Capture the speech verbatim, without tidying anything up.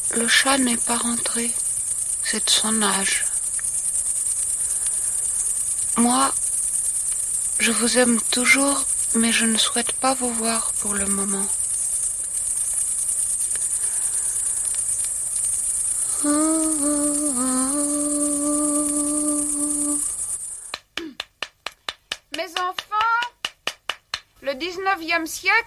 Le chat n'est pas rentré. C'est de son âge. Moi, je vous aime toujours, mais je ne souhaite pas vous voir pour le moment. Mes enfants, le dix-neuvième siècle